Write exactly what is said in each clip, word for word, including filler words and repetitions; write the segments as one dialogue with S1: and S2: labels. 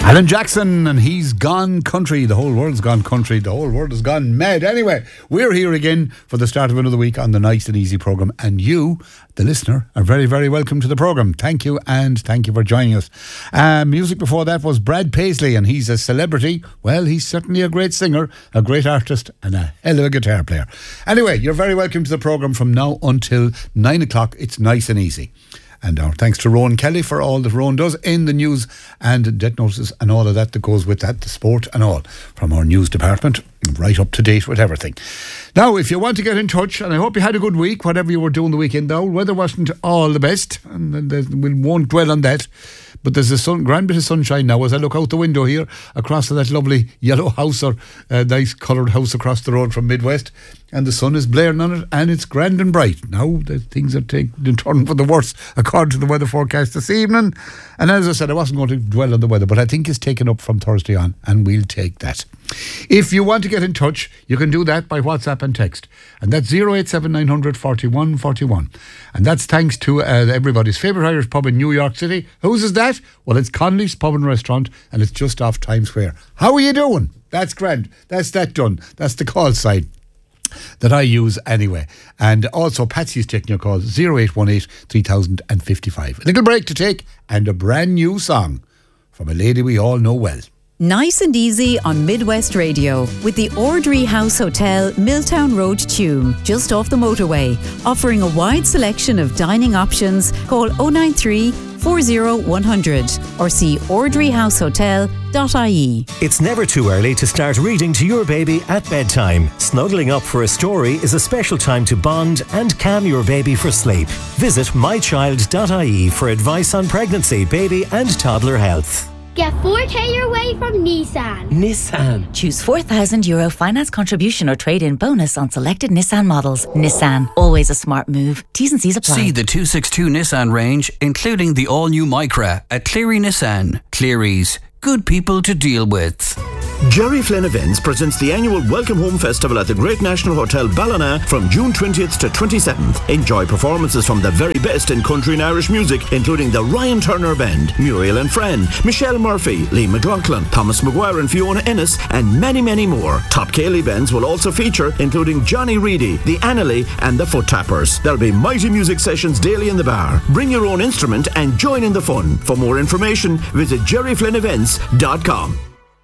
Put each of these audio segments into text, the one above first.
S1: Alan Jackson, and he's gone country. The whole world's gone country. The whole world has gone mad. Anyway, we're here again for the start of another week on the Nice and Easy programme. And you, the listener, are very, very welcome to the programme. Thank you, and thank you for joining us. Uh, music before that was Brad Paisley, and he's a celebrity. Well, he's certainly a great singer, a great artist, and a hell of a guitar player. Anyway, you're very welcome to the programme from now until nine o'clock. It's Nice and Easy. And our thanks to Rowan Kelly for all that Rowan does in the news and death notices and all of that that goes with that, the sport and all, from our news department, right up to date with everything. Now, if you want to get in touch, and I hope you had a good week, whatever you were doing the weekend, though, weather wasn't all the best, and we won't dwell on that. But there's a sun, grand bit of sunshine now as I look out the window here across to that lovely yellow house, or uh, nice coloured house across the road from Midwest, and the sun is blaring on it, and it's grand and bright. Now the things are taking turn for the worse according to the weather forecast this evening. And as I said, I wasn't going to dwell on the weather, but I think it's taken up from Thursday on, and we'll take that. If you want to get in touch, you can do that by WhatsApp and text, and that's zero eight seven nine hundred forty-one forty-one, and that's thanks to uh, everybody's favourite Irish pub in New York City. Whose is that? Well, it's Connolly's Pub and Restaurant, and it's just off Times Square. How are you doing? That's grand. That's that done. That's the call sign that I use anyway. And also Patsy's taking your calls, zero eight one eight three thousand fifty-five. A little break to take, and a brand new song from a lady we all know well.
S2: Nice and Easy on Midwest Radio with the Ordry House Hotel, Milltown Road, Tuam, just off the motorway. Offering a wide selection of dining options. Call oh nine three, four oh one hundred or see ordry house hotel dot I E.
S3: It's never too early to start reading to your baby at bedtime. Snuggling up for a story is a special time to bond and calm your baby for sleep. Visit my child dot I E for advice on pregnancy, baby and toddler health.
S4: Get four K your way from Nissan.
S5: Nissan. Choose four thousand euro finance contribution or trade-in bonus on selected Nissan models. Nissan, always a smart move. T's and C's apply.
S6: See the two sixty-two Nissan range, including the all-new Micra at Cleary Nissan. Cleary's, good people to deal with.
S7: Jerry Flynn Events presents the annual Welcome Home Festival at the Great National Hotel Ballina from June twentieth to twenty-seventh. Enjoy performances from the very best in country and Irish music, including the Ryan Turner Band, Muriel and Friend, Michelle Murphy, Lee McLaughlin, Thomas Maguire and Fiona Ennis, and many, many more. Top Cayley bands will also feature, including Johnny Reedy, the Annalee, and the Foot Tappers. There'll be mighty music sessions daily in the bar. Bring your own instrument and join in the fun. For more information, visit jerry flynn events dot com.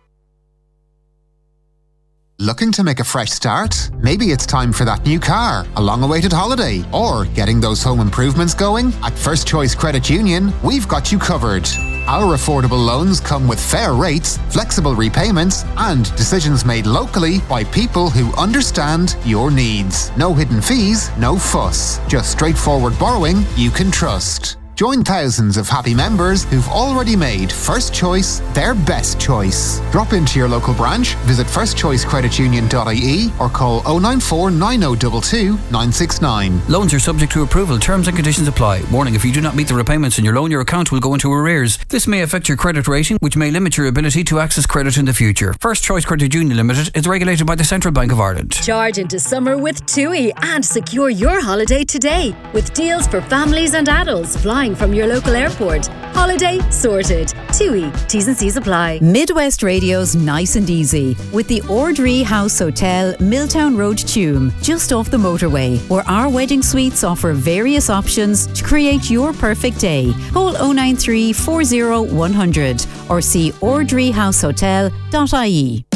S8: Looking to make a fresh start? Maybe it's time for that new car, a long-awaited holiday, or getting those home improvements going? At First Choice Credit Union, we've got you covered. Our affordable loans come with fair rates, flexible repayments, and decisions made locally by people who understand your needs. No hidden fees, no fuss. Just straightforward borrowing you can trust. Join thousands of happy members who've already made First Choice their best choice. Drop into your local branch, visit first choice credit union dot I E or call oh nine four nine oh two two nine six nine.
S6: Loans are subject to approval. Terms and conditions apply. Warning, if you do not meet the repayments in your loan, your account will go into arrears. This may affect your credit rating, which may limit your ability to access credit in the future. First Choice Credit Union Limited is regulated by the Central Bank of Ireland.
S2: Charge into summer with TUI and secure your holiday today with deals for families and adults flying from your local airport. Holiday sorted. TUI. T's and C's apply. Midwest Radio's Nice and Easy with the Ordry House Hotel, Milltown Road, Tuam, just off the motorway, where our wedding suites offer various options to create your perfect day. Call oh nine three, four oh one hundred or see ordry house hotel dot I E.